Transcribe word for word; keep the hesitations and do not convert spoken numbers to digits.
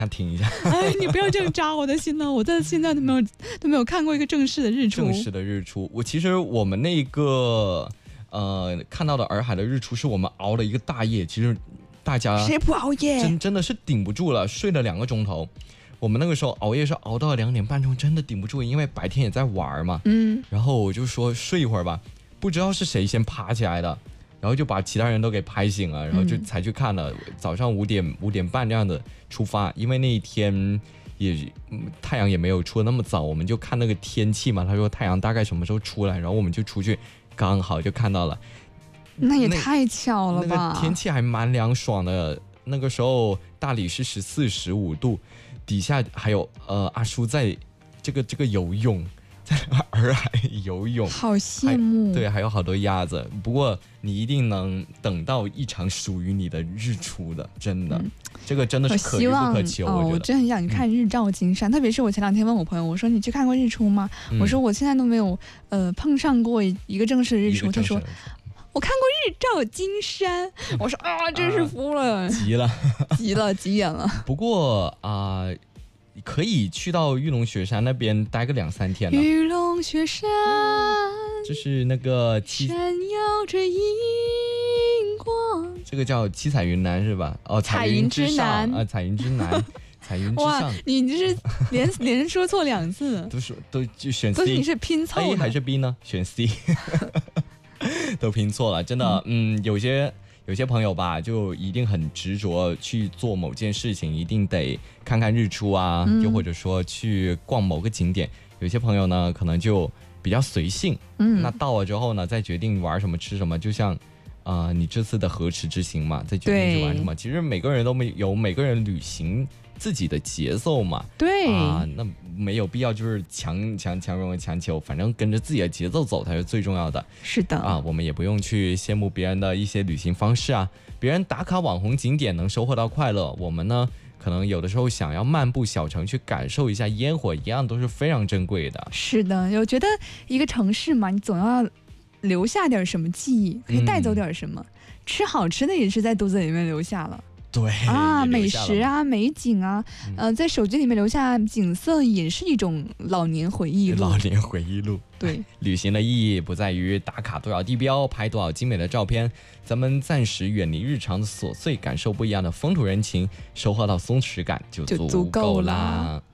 停一下。 哎，你不要这样扎我的心呢！我在现在都没有都没有看过一个正式的日出。 正式的日出，我其实我们那个呃看到的洱海的日出，是我们熬了一个大夜，其实大家谁不熬夜？ 真真的是顶不住了，睡了两个钟头。我们那个时候熬夜是熬到两点半钟，真的顶不住，因为白天也在玩嘛。 嗯， 然后我就说睡一会儿吧，不知道是谁先爬起来的，然后就把其他人都给拍醒了，然后就才去看了。嗯、早上五点五点半这样的出发，因为那一天也太阳也没有出的那么早，我们就看那个天气嘛。他说太阳大概什么时候出来，然后我们就出去，刚好就看到了。 那也太巧了吧！ 那个天气还蛮凉爽的，那个时候大理是十四十五度。底下还有呃阿叔在这个这个游泳，在洱海游泳， 好羡慕。 对，还有好多鸭子。不过你一定能等到一场属于你的日出的，真的，嗯、这个真的是可遇不可求。我, 我觉得、 哦、我真的很想去看日照金山、嗯，特别是我前两天问我朋友，我说你去看过日出吗？嗯、我说我现在都没有呃碰上过一个正式的日出。他说我看过日照金山，我说啊，真是服了， 急了， 急了，急眼了。 不过啊、呃，可以去到玉龙雪山那边待个两三天了。 玉龙雪山， 就是那个闪耀着荧光， 这个叫七彩云南是吧？哦，彩云之上啊，彩云之南。彩云之上， 你就是连连说错两次， 都说都就选 C， 不是你是拼凑的 A 还是 B 呢？选 C。都拼错了，真的，嗯，有些有些朋友吧，就一定很执着去做某件事情，一定得看看日出啊，嗯、又或者说去逛某个景点。有些朋友呢，可能就比较随性，嗯，那到了之后呢，再决定玩什么吃什么，就像啊、呃，你这次的河池之行嘛，再决定去玩什么。其实每个人都没有每个人旅行自己的节奏嘛， 对啊，那没有必要就是强强强融强求，反正跟着自己的节奏走才是最重要的。 是的啊，我们也不用去羡慕别人的一些旅行方式啊，别人打卡网红景点能收获到快乐，我们呢可能有的时候想要漫步小城去感受一下烟火，一样都是非常珍贵的。 是的，我觉得一个城市嘛，你总要留下点什么记忆，可以带走点什么，嗯、吃好吃的也是在肚子里面留下了。 对啊，美食啊，美景啊，嗯、呃，在手机里面留下景色也是一种老年回忆录。 老年回忆录， 对， 旅行的意义不在于打卡多少地标，拍多少精美的照片，咱们暂时远离日常的琐碎，感受不一样的风土人情，收获到松弛感就足够啦。